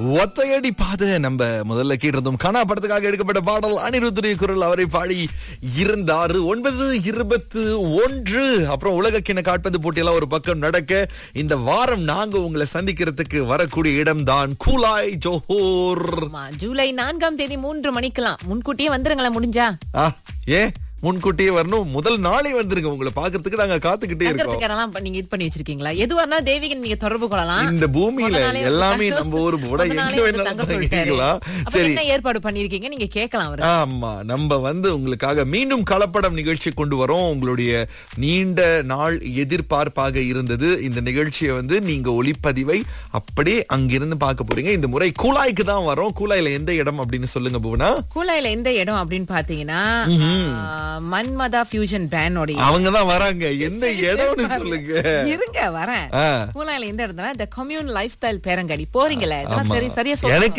ஒத்தையடி பாதை நம்ம முதல்ல கேட்டிருந்தோம். கனா படத்துக்காக எடுக்கப்பட்ட பாடல் அனிருத்துடைய குரல் அவரை பாடி இருந்தாரு. 9:21. அப்புறம் உலக கிண காட்பந்து போட்டியெல்லாம் ஒரு பக்கம் நடக்க இந்த வாரம் நாங்க உங்களை சந்திக்கிறதுக்கு வரக்கூடிய இடம் தான் கூலாய் ஜோஹோர். ஜூலை 4ஆம் தேதி 3 மணிக்கெல்லாம் முன்கூட்டியே வந்துருங்களா முடிஞ்சா. ஏன் முன்கூட்டியே வரணும்? முதல் நாளே வந்துருங்க. உங்களை பாக்குறதுக்கு நாங்க காத்துக்கிட்டே இருக்கோம். நீங்க இது பண்ணி வச்சிருக்கீங்களா? எதுவா இருந்தாலும் தேவிகன் நீங்க தொடர்பு கொள்ளலாம். இந்த பூமியில எல்லாமே நம்ம ஒரு எங்க வேணாலும். சரி, என்ன ஏற்பாடு பண்ணிருக்கீங்க நீங்க கேட்கலாம். ஆமா, நம்ம உங்களுக்காக மீண்டும் கலப்படம் நிகழ்ச்சி கொண்டு வரோம். உங்களுடைய நீண்ட நாள் எதிர்பார்ப்பாக இருந்தது இந்த நிகழ்ச்சியை நீங்க ஒளிப்பதிவை அப்படியே அங்கிருந்து பார்க்க போறீங்க. இந்த முறை கூலாய்க்கு தான் வரோம். கூலாயில எந்த இடம் அப்படின்னு சொல்லுங்க புவனா. கூலாயில எந்த இடம் அப்படின்னு பாத்தீங்கன்னா மன்மதா ஃபியூஷன் பேண்டோட அவங்கதான் வராங்க. எந்த இடம்னு சொல்லுங்க. இருங்க வரேன். கூலாயில எந்த இடம்னா தி கம்யூன் லைஃப் ஸ்டைல் பேரங்காடி போறீங்களே. சரியா சொல்லுங்க.